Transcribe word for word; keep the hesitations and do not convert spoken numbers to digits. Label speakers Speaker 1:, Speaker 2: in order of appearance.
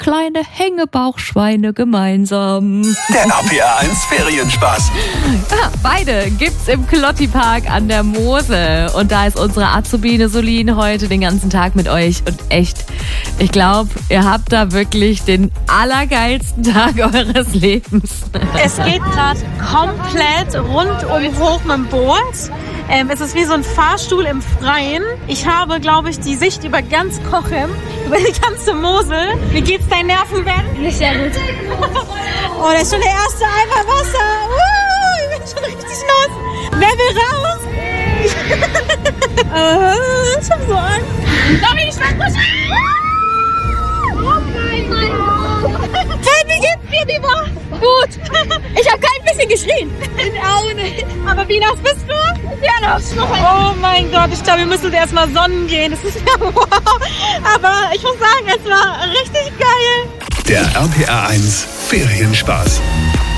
Speaker 1: kleine Hängebauchschweine gemeinsam.
Speaker 2: Der R P R eins Ferienspaß.
Speaker 1: Ja, beide gibt's im Klotti-Park an der Mosel. Und da ist unsere Azubine Solin heute den ganzen Tag mit euch. Und echt, ich glaube, ihr habt da wirklich den allergeilsten Tag eures Lebens.
Speaker 3: Es geht gerade komplett rundum hoch mit dem Boot. Ähm, es ist wie so ein Fahrstuhl im Freien. Ich habe, glaube ich, die Sicht über ganz Cochem, über die ganze Mosel. Wie geht's deinen Nerven, Ben?
Speaker 4: Nicht sehr gut.
Speaker 3: Oh, da ist schon der erste Eimer Wasser. Uh, ich bin schon richtig los. Wer will raus? uh, ich hab so Angst.
Speaker 4: Sorry, ich werd nicht. Oh nein, mein Gott.
Speaker 3: Ben, wie geht's dir, lieber?
Speaker 4: Gut. Ich habe kein bisschen geschrien.
Speaker 3: Ich auch nicht. Aber wie nass bist du?
Speaker 4: Ja, noch.
Speaker 3: Oh mein Gott, ich glaube, wir müssen erst mal sonnen gehen. Das ist ja wow. Aber ich muss sagen, es war richtig geil.
Speaker 2: Der R P R eins Ferienspaß.